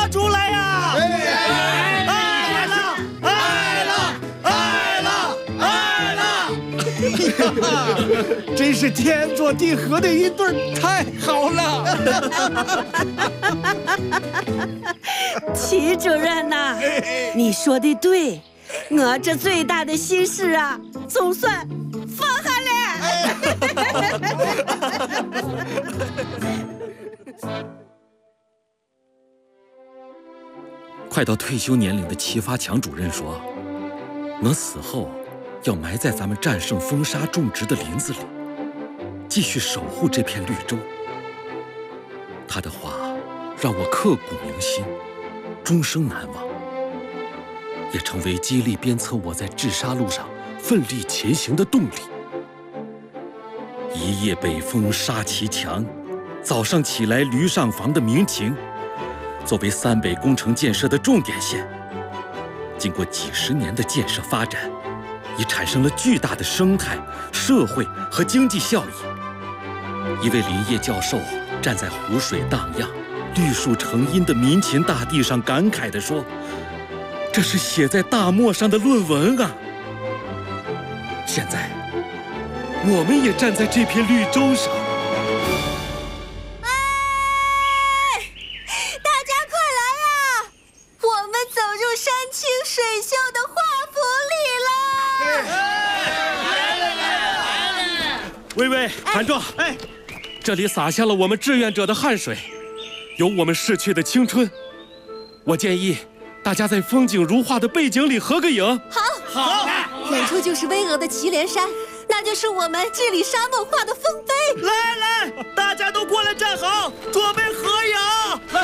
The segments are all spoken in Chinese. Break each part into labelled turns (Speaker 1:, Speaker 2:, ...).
Speaker 1: 出来呀！爱了，爱了，爱了，爱了！真是天作地合的一对，太好了！
Speaker 2: 齐主任呐，你说的对，我这最大的心事啊，总算放下了。
Speaker 3: 快到退休年龄的齐发强主任说，我死后要埋在咱们战胜风沙种植的林子里，继续守护这片绿洲。他的话让我刻骨铭心，终生难忘，也成为激励鞭策我在治沙路上奋力前行的动力。一夜北风杀其墙，早上起来驴上房的民情，作为三北工程建设的重点线，经过几十年的建设发展，已产生了巨大的生态、社会和经济效益。一位林业教授站在湖水荡漾、绿树成荫的民勤大地上，感慨地说：“这是写在大漠上的论文啊！”现在，我们也站在这片绿洲上。薇薇，韩壮，这里洒下了我们志愿者的汗水，有我们逝去的青春。我建议大家在风景如画的背景里合个影。
Speaker 4: 好，远处就是巍峨的祁连山，那就是我们治理沙漠化的丰碑。
Speaker 1: 来，大家都过来站好，准备合影。过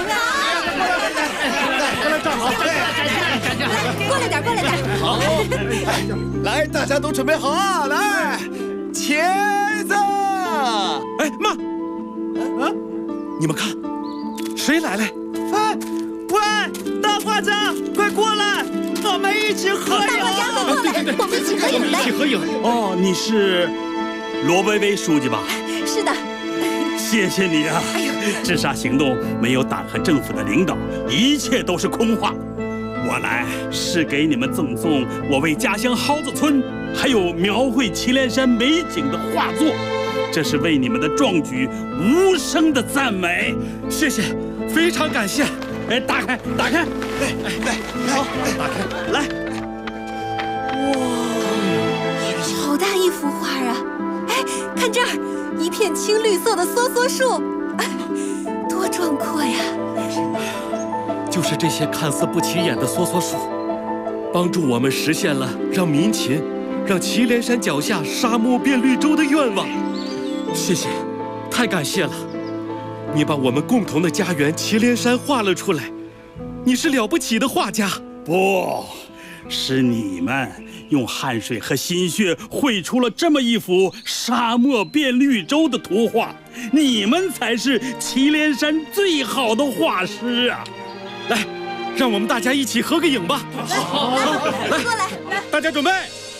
Speaker 1: 来站好，
Speaker 4: 过来点。
Speaker 1: 好，来，大家都准备好啊！来，茄子。
Speaker 3: 妈，你们看，谁来了？
Speaker 1: 喂，大画家，快过来，我们一起合影。
Speaker 4: 大画家，快过来，我们一起合影来。
Speaker 3: 一起合影。
Speaker 5: 哦，你是罗薇薇书记吧？
Speaker 4: 是的。
Speaker 5: 谢谢你啊！治沙行动没有党和政府的领导，一切都是空话。我来是给你们赠送我为家乡蒿子村还有描绘祁连山美景的画作，这是为你们的壮举无声的赞美。
Speaker 3: 谢谢，非常感谢。
Speaker 5: 打开，
Speaker 1: 好，打开，来。
Speaker 4: 哇，好大一幅画啊！看这儿，一片青绿色的梭梭树，多壮阔呀！
Speaker 3: 就是这些看似不起眼的梭梭树，帮助我们实现了让民勤、让祁连山脚下沙漠变绿洲的愿望。谢谢，太感谢了！你把我们共同的家园祁连山画了出来，你是了不起的画家。
Speaker 5: 不，是你们用汗水和心血绘出了这么一幅沙漠变绿洲的图画，你们才是祁连山最好的画师啊！
Speaker 3: 来，让我们大家一起合个影吧。
Speaker 4: 好，来，过来，
Speaker 3: 大家准备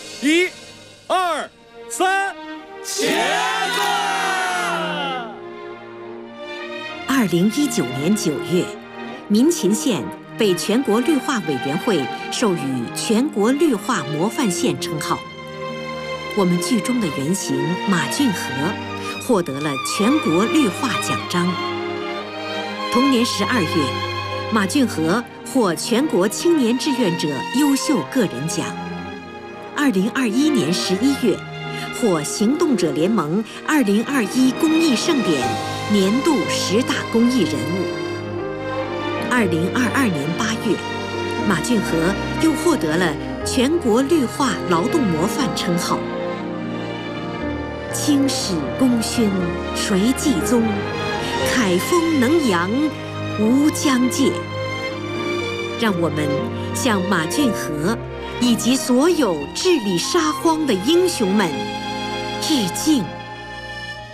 Speaker 3: ，1、2、3，
Speaker 1: 茄子。
Speaker 6: 2019年9月，民勤县被全国绿化委员会授予全国绿化模范县称号。我们剧中的原型马俊和获得了全国绿化奖章。同年12月，马俊和获全国青年志愿者优秀个人奖。2021年11月，获行动者联盟2021公益盛典年度10大公益人物。2022年8月，马俊和又获得了全国绿化劳动模范称号。青史功勋谁继宗？凯风能扬无疆界。让我们向马俊和以及所有治理沙荒的英雄们致敬。